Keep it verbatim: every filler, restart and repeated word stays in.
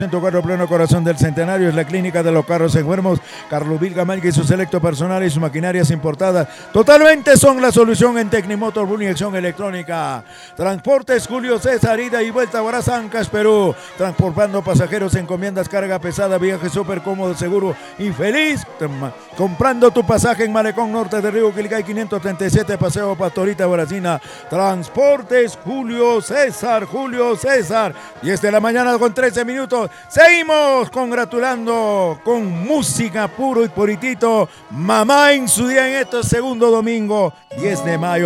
ciento cuatro pleno corazón del Centenario es la clínica de los carros enfermos. Carlos Vilgamayque y su selecto personal y sus maquinarias importadas totalmente son la solución en Tecnimotor, inyección electrónica. Transportes Julio César, ida y vuelta a Guarazancas, Perú. Transportando pasajeros, encomiendas, carga pesada, viaje súper cómodo, seguro y feliz. Comprando tu pasaje en Malecón Norte de Río Quilicay quinientos treinta y siete, Paseo Pastorita, Guaracina. Transportes Julio César, Julio César. diez de la mañana con trece minutos. Seguimos congratulando con música puro y puritito. Mamá en su día en este segundo domingo, diez de mayo.